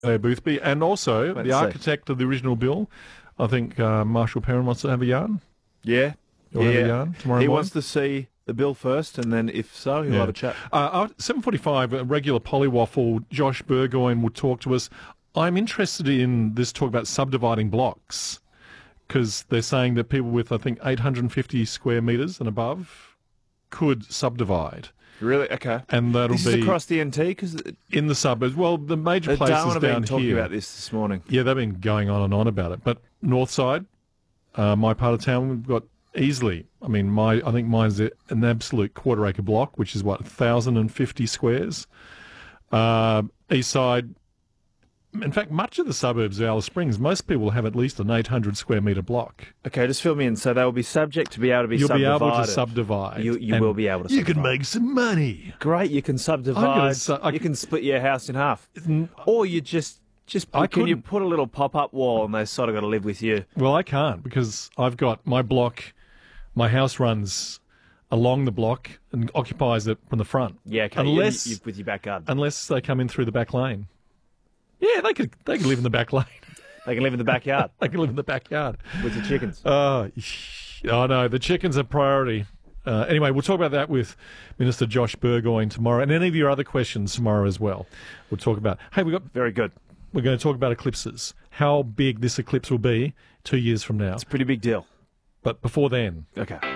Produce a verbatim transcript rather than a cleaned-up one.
uh, Boothby, and also Let's the see. architect of the original bill. I think uh, Marshall Perrin wants to have a yarn. Yeah. You'll yeah. have a yarn tomorrow He morning? wants to see the bill first, and then if so, he'll Yeah. have a chat. Uh, at seven forty-five, a regular Polywaffle, Josh Burgoyne will talk to us. I'm interested in this talk about subdividing blocks, because they're saying that people with, I think, eight hundred fifty square metres and above could subdivide. Really? Okay. And that'll This be is across the N T, because in the suburbs. Well, the major places Darwin have down been talking here. about this this morning. Yeah, they've been going on and on about it. But north side, uh, my part of town, we've got easily. I mean, my I think mine's an absolute quarter acre block, which is what, one thousand fifty squares. Uh, east side, in fact, much of the suburbs of Alice Springs, most people have at least an eight hundred square metre block. Okay, just fill me in. So they will be subject to be able to be You'll be subdivided. able to subdivide. You, you and will be able to You subdivide. can make some money. Great, you can I'm subdivide. gonna su- I you can- can split your house in half. Or you just... Just I can you couldn't. put a little pop-up wall and they sort of got to live with you? Well, I can't, because I've got my block, my house runs along the block and occupies it from the front. Yeah, okay. Unless, you, you, with your back garden. unless they come in through the back lane. Yeah, they could they could live in the back lane. They can live in the backyard They can live in the backyard. with your chickens. Oh, oh no, the chicken's a priority. Uh, anyway, we'll talk about that with Minister Josh Burgoyne tomorrow, and any of your other questions tomorrow as well. We'll talk about. Hey, we got. Very good. We're going to talk about eclipses. How big this eclipse will be two years from now. It's a pretty big deal. But before then. Okay.